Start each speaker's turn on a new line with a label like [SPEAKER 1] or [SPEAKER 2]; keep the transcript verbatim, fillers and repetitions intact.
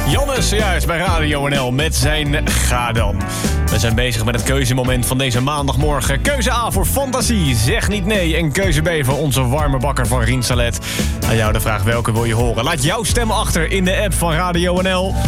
[SPEAKER 1] Jannes zojuist bij Radio N L met zijn Ga dan. We zijn bezig met het keuzemoment van deze maandagmorgen. Keuze A voor Fantasie, Zeg niet nee. En keuze B voor onze warme bakker van Rien Salet. Aan jou de vraag, welke wil je horen? Laat jouw stem achter in de app van Radio N L.